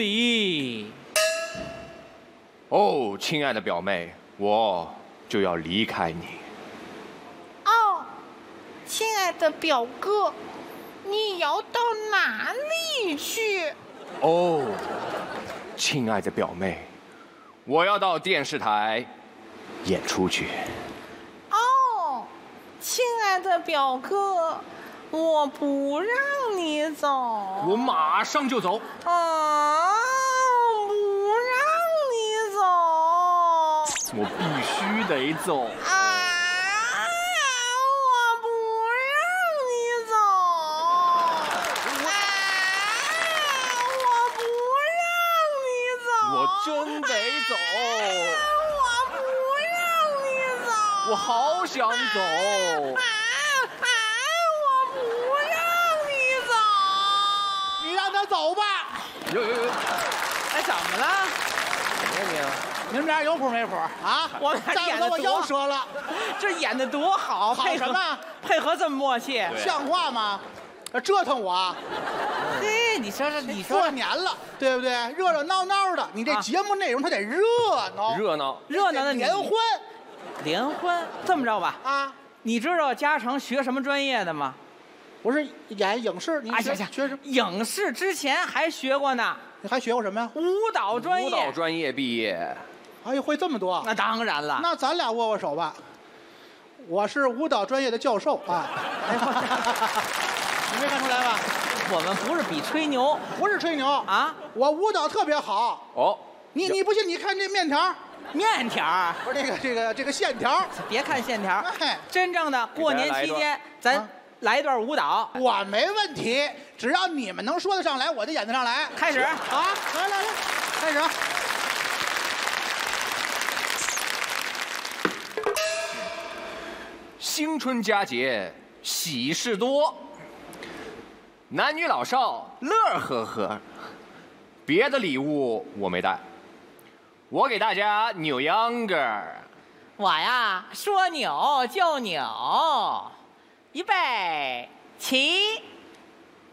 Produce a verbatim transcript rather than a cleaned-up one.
礼。 哦，亲爱的表妹，我就要离开你。 哦，亲爱的表哥，你要到哪里去？ 哦，亲爱的表妹，我要到电视台演出去。 哦，亲爱的表哥，我不让你走。 我马上就走。 啊，不让你走。 我必须得走。 啊，我不让你走。啊，我不让你走。 我真得走。 我不让你走。 我好想走。 啊啊！我不让你走。 你让他走吧。 有有有， 哎，怎么了？ 别你。 你们俩有谱没谱啊？ 我们俩再不我演得多腰折了， 这演的多好， 好配合什么？ 配合这么默契。 对像话吗？折腾我， 嘿，你说说，你说过说， 年了，对不对？热热闹闹的，你这啊节目内容它得热闹， 热闹。 热闹的你联欢联欢，这么着吧， 啊！ 你知道嘉诚学什么专业的吗？ 我是演影视，你哎， 学行行， 学什么？ 影视之前还学过呢， 你还学过什么呀？ 舞蹈专业。 舞蹈专业毕业。 哎呦，会这么多？ 那当然了。 那咱俩握握手吧。我是舞蹈专业的教授啊。你没看出来吧？ 我们不是比吹牛不是吹牛啊， 我舞蹈特别好。 哦， 你你不信？你看这面条， 面条儿， 不是这个这个这个线条， 别看线条儿， 哎， 真正的过年期间，咱啊来一段舞蹈， 我没问题，只要你们能说得上来，我就演得上来。 开始。 啊，来来来，开始。 新春佳节喜事多，男女老少乐呵呵。别的礼物我没带，我给大家扭秧歌儿。 我呀，说扭就扭，预备起。